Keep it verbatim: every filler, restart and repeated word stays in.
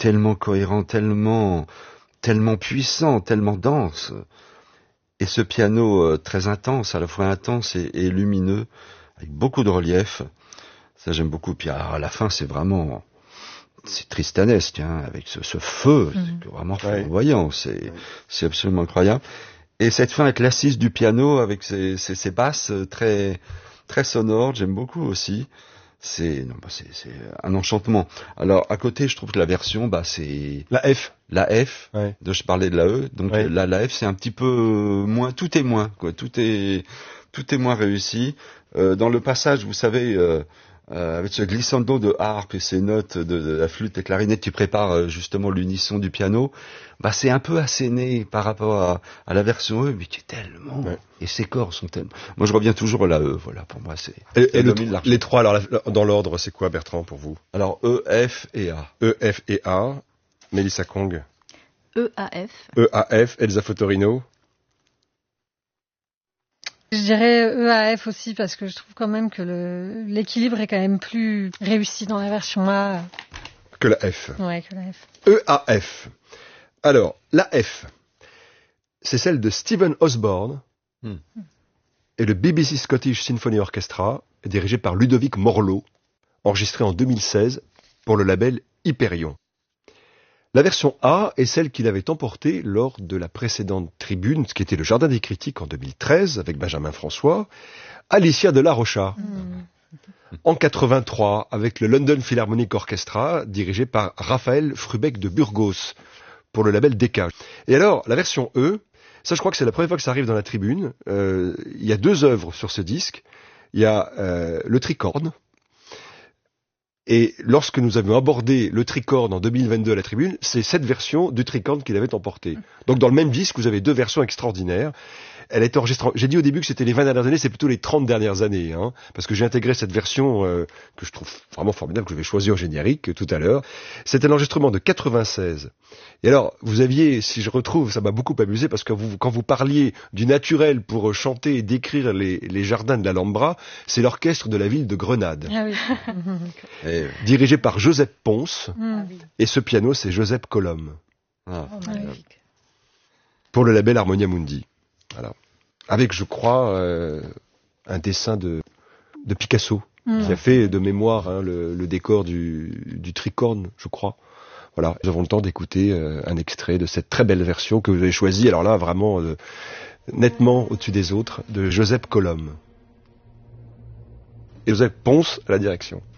tellement cohérent, tellement, tellement puissant, tellement dense. Et ce piano euh, très intense, à la fois intense et, et lumineux, avec beaucoup de relief. Ça, j'aime beaucoup. Puis alors, à la fin, c'est vraiment, c'est tristanesque, hein, avec ce, ce feu, mmh. c'est vraiment flamboyant. Ouais. C'est, ouais. c'est absolument incroyable. Et cette fin avec l'assise du piano, avec ses, ses, ses basses très, très sonores, j'aime beaucoup aussi. C'est, non, bah c'est, c'est un enchantement. Alors, à côté, je trouve que la version, bah, c'est... La F. La F, ouais. de, je parlais de la E, donc ouais. la, la F, c'est un petit peu moins, tout est moins, quoi. Tout est, tout est moins réussi. Euh, dans le passage, vous savez, euh, euh, avec ce glissando de harpe et ces notes de, de la flûte et clarinette qui préparent euh, justement l'unisson du piano, bah, c'est un peu asséné par rapport à, à la version E, mais qui est tellement... Ouais. Et ces corps sont tellement... Moi, je reviens toujours à la E, voilà, pour moi, c'est... Et, et le, les trois, alors, dans l'ordre, c'est quoi, Bertrand, pour vous? Alors, E, F et A. E, F et A. Mélissa Kong. E, A, F. E, A, F. Elsa Fotorino. Je dirais E, A, F aussi, parce que je trouve quand même que le, l'équilibre est quand même plus réussi dans la version A. Que la F. Ouais, que la F. E, A, F. Alors, la F, c'est celle de Stephen Osborne hmm. et le B B C Scottish Symphony Orchestra, dirigé par Ludovic Morlot, enregistré en deux mille seize pour le label Hyperion. La version A est celle qu'il avait emportée lors de la précédente tribune, ce qui était le Jardin des Critiques en deux mille treize, avec Benjamin François, Alicia de la Rocha. Mmh. En quatre-vingt-trois, avec le London Philharmonic Orchestra, dirigé par Raphaël Frubeck de Burgos, pour le label Decca. Et alors, la version E, ça je crois que c'est la première fois que ça arrive dans la tribune. Euh, il y a deux œuvres sur ce disque. Il y a euh, le tricorne. Et lorsque nous avions abordé le tricorne en deux mille vingt-deux à la tribune, c'est cette version du tricorne qu'il avait emporté. Donc dans le même disque, vous avez deux versions extraordinaires. Elle a été enregistrée. J'ai dit au début que c'était les vingt dernières années, c'est plutôt les trente dernières années, hein, parce que j'ai intégré cette version euh, que je trouve vraiment formidable, que je vais choisir au générique euh, tout à l'heure. C'était l'enregistrement de quatre-vingt-seize. Et alors, vous aviez, si je retrouve, ça m'a beaucoup amusé, parce que vous, quand vous parliez du naturel pour chanter et décrire les, les jardins de l'Alhambra, c'est l'orchestre de la ville de Grenade, ah oui. et, dirigé par Joseph Pons, ah oui. Et ce piano, c'est Joseph Colom. Ah, oh, magnifique. Pour le label Harmonia Mundi. Voilà. Avec, je crois, euh, un dessin de, de Picasso, mmh. qui a fait de mémoire hein, le, le décor du, du tricorne, je crois. Voilà, nous avons le temps d'écouter euh, un extrait de cette très belle version que vous avez choisie, alors là, vraiment euh, nettement au-dessus des autres, de Joseph Colom. Et Joseph Pons à la direction.